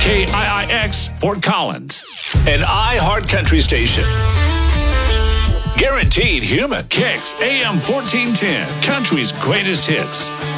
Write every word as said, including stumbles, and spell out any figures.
K I I X, Fort Collins. An iHeart Country station. Guaranteed human. Kicks A M fourteen ten, country's greatest hits.